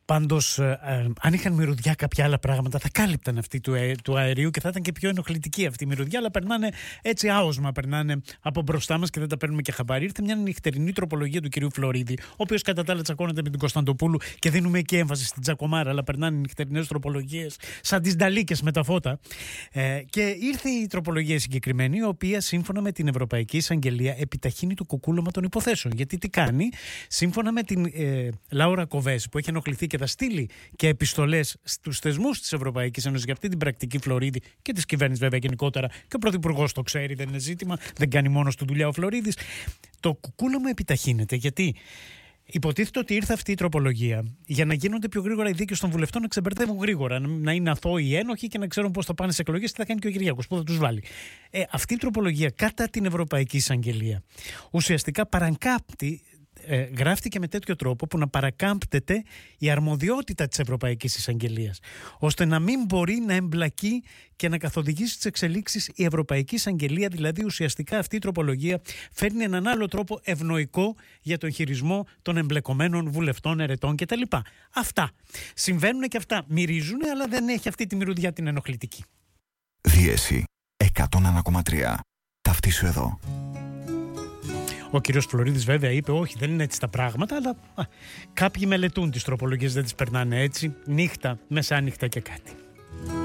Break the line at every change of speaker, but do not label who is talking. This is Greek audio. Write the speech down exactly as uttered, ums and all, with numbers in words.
Πάντως, ε, ε, αν είχαν μυρωδιά κάποια άλλα πράγματα, θα κάλυπταν αυτή του, ε, του αερίου και θα ήταν και πιο ενοχλητική αυτή η μυρωδιά. Αλλά περνάνε έτσι άοσμα, περνάνε από μπροστά μας και δεν τα παίρνουμε και χαμπάρι. Ήρθε μια νυχτερινή τροπολογία του κυρίου Φλωρίδη, ο οποίος κατά τα άλλα τσακώνεται με την Κωνσταντοπούλου και δίνουμε και έμφαση στην τσακωμάρα. Αλλά περνάνε νυχτερινές τροπολογίες σαν τις νταλίκες με τα φώτα. Ε, και ήρθε η τροπολογία συγκεκριμένη, η οποία σύμφωνα με την Ευρωπαϊκή Εισαγγελία επιταχύνει το κουκούλωμα των υποθέσεων. Γιατί τι κάνει, σύμφωνα με την ε, Λάουρα Κοβέση, που έχει ενοχληθεί και θα στείλει και επιστολές στους θεσμούς της Ευρωπαϊκής Ένωσης για αυτή την πρακτική Φλωρίδη και της κυβέρνησης βέβαια γενικότερα, και ο Πρωθυπουργός το ξέρει, δεν είναι ζήτημα, δεν κάνει μόνος του δουλειά ο Φλωρίδης. Το κουκούλωμα επιταχύνεται γιατί υποτίθεται ότι ήρθε αυτή η τροπολογία για να γίνονται πιο γρήγορα οι δίκες των βουλευτών, να ξεμπερδεύουν γρήγορα, να είναι αθώοι οι ένοχοι και να ξέρουν πώς θα πάνε σε εκλογές και θα κάνει και ο Κυριάκος, που θα τους βάλει. Ε, αυτή η τροπολογία κατά την Ευρωπαϊκή Εισαγγελία ουσιαστικά παρακάμπτει. Ε, γράφτηκε με τέτοιο τρόπο που να παρακάμπτεται η αρμοδιότητα της Ευρωπαϊκής Εισαγγελίας, ώστε να μην μπορεί να εμπλακεί και να καθοδηγήσει τις εξελίξεις η Ευρωπαϊκή Εισαγγελία. Δηλαδή ουσιαστικά αυτή η τροπολογία φέρνει έναν άλλο τρόπο ευνοϊκό για τον χειρισμό των εμπλεκομένων βουλευτών, ερετών κτλ. Αυτά συμβαίνουν και αυτά μυρίζουν, αλλά δεν έχει αυτή τη μυρωδιά την ενοχλητική.
Δίεση εκατόν ένα κόμμα τρία. Ταυτίσου εδώ.
Ο κύριος Φλωρίδης βέβαια είπε όχι, δεν είναι έτσι τα πράγματα, αλλά α, κάποιοι μελετούν τις τροπολογίες, δεν τις περνάνε έτσι, νύχτα, μεσάνυχτα και κάτι.